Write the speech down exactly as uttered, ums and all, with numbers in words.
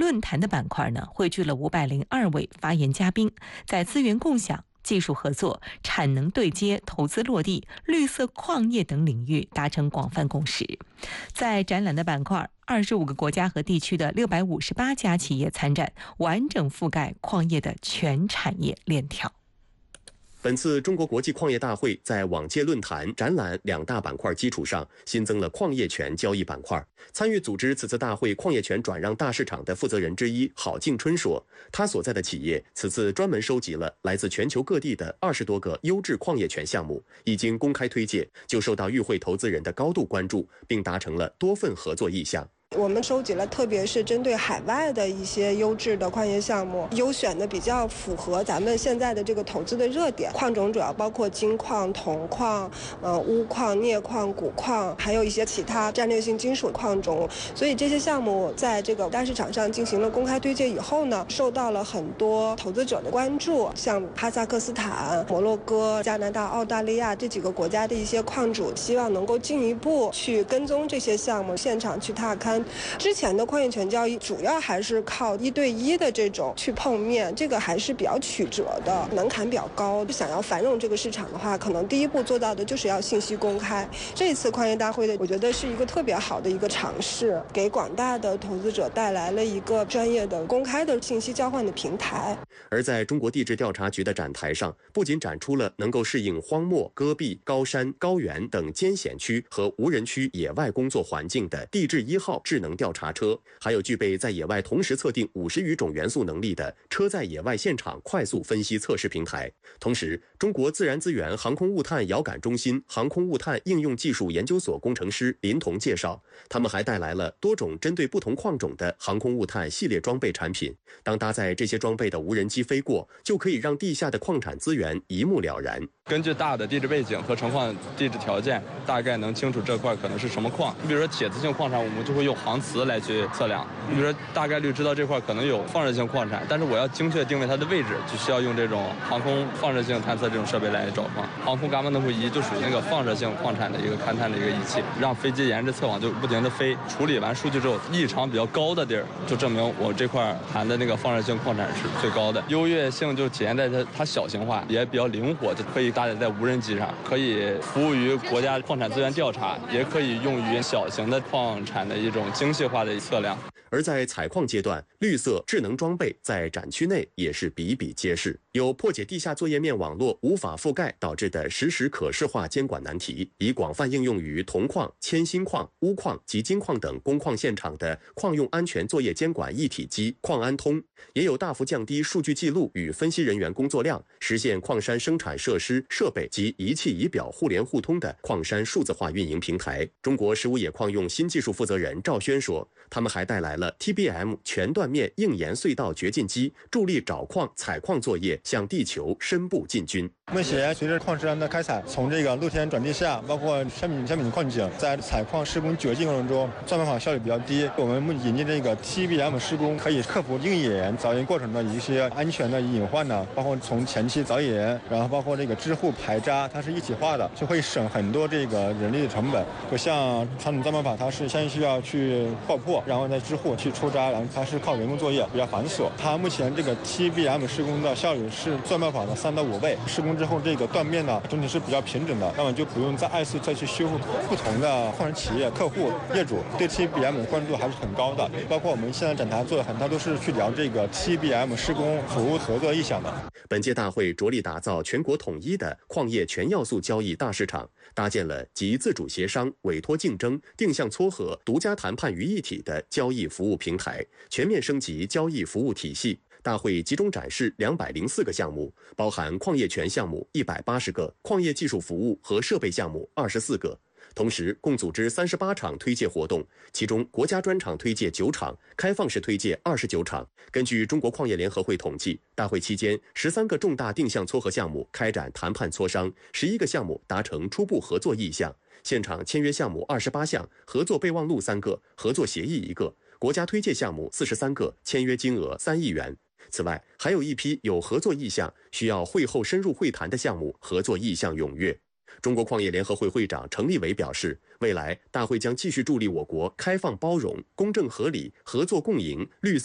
论坛的板块呢，汇聚了五百零二位发言嘉宾，在资源共享、技术合作、产能对接、投资落地、绿色矿业等领域达成广泛共识。在展览的板块，二十五个国家和地区的六百五十八家企业参展，完整覆盖矿业的全产业链条。 本次中国国际矿业大会在往届论坛、展览两大板块基础上，新增了矿业权交易板块。参与组织此次大会矿业权转让大市场的负责人之一郝敬春说，他所在的企业此次专门收集了来自全球各地的二十多个优质矿业权项目，一经公开推介，就受到与会投资人的高度关注，并达成了多份合作意向。 我们收集了特别是针对海外的一些优质的矿业项目，优选的比较符合咱们现在的这个投资的热点。矿种主要包括金矿、铜矿、呃钨矿、镍矿、钴矿，还有一些其他战略性金属矿种。所以这些项目在这个大市场上进行了公开推介以后呢，受到了很多投资者的关注。像哈萨克斯坦、摩洛哥、加拿大、澳大利亚这几个国家的一些矿主，希望能够进一步去跟踪这些项目，现场去踏勘。之前的矿业权交易主要还是靠一对一的这种去碰面，这个还是比较曲折的，门槛比较高。想要繁荣这个市场的话，可能第一步做到的就是要信息公开。这次矿业大会的，我觉得是一个特别好的一个尝试，给广大的投资者带来了一个专业的、公开的信息交换的平台。 而在中国地质调查局的展台上，不仅展出了能够适应荒漠、戈壁、高山、高原等艰险区和无人区野外工作环境的地质一号智能调查车，还有具备在野外同时测定五十余种元素能力的车在野外现场快速分析测试平台。同时，中国自然资源航空物探遥感中心航空物探应用技术研究所工程师林彤介绍，他们还带来了多种针对不同矿种的航空物探系列装备产品。当搭载这些装备的无人机飞过，就可以让地下的矿产资源一目了然。 根据大的地质背景和成矿地质条件，大概能清楚这块可能是什么矿。你比如说铁质性矿产，我们就会用航磁来去测量。你比如说大概率知道这块可能有放射性矿产，但是我要精确定位它的位置，就需要用这种航空放射性探测这种设备来找矿。航空伽马能谱仪就属于那个放射性矿产的一个勘探的一个仪器，让飞机沿着测网就不停地飞，处理完数据之后，异常比较高的地儿，就证明我这块含的那个放射性矿产是最高的。优越性就体现在它它小型化，也比较灵活，就可以搭载在无人机上，可以服务于国家矿产资源调查，也可以用于小型的矿产的一种精细化的测量。 而在采矿阶段，绿色智能装备在展区内也是比比皆是，有破解地下作业面网络无法覆盖导致的实时可视化监管难题，已广泛应用于铜矿、铅锌矿、钨矿及金矿等工矿现场的矿用安全作业监管一体机矿安通，也有大幅降低数据记录与分析人员工作量，实现矿山生产设施、设备及仪器仪表互联互通的矿山数字化运营平台。中国十五冶矿用新技术负责人赵轩说，他们还带来了 T B M 全断面硬岩隧道掘进机，助力找矿、采矿作业向地球深部进军。 目前随着矿山的开采，从这个露天转地下，包括山品山品矿井，在采矿施工掘进过程中，算法效率比较低。我们引进这个 T B M 施工，可以克服硬岩凿岩过程的一些安全的隐患呢，包括从前期凿岩，然后包括这个支护排渣，它是一体化的，就会省很多这个人力的成本。不像传统钻办法，它是先需要去爆破，然后再支护去出渣，然后它是靠人工作业，比较繁琐。它目前这个 T B M 施工的效率是钻办法的三到五倍。施工之后，这个断面呢整体是比较平整的，那么就不用再二次再去修复。不同的矿山企业、客户、业主对 T B M 的关注还是很高的，包括我们现在展台做的很多都是去聊这个 T B M 施工服务合作意向的。 本届大会着力打造全国统一的矿业全要素交易大市场，搭建了集自主协商、委托竞争、定向撮合、独家谈判于一体的交易服务平台，全面升级交易服务体系。大会集中展示两百零四个项目，包含矿业权项目一百八十个，矿业技术服务和设备项目二十四个。同时，共组织三十八场推介活动，其中国家专场推介九场，开放式推介二十九场。根据中国矿业联合会统计，大会期间十三个重大定向撮合项目开展谈判磋商，十一个项目达成初步合作意向，现场签约项目二十八项，合作备忘录三个，合作协议一个，国家推介项目四十三个，签约金额三亿元。此外，还有一批有合作意向、需要会后深入会谈的项目，合作意向踊跃。中国矿业联合会会长程立伟表示，未来大会将继续助力我国开放包容、公正合理、合作共赢、绿色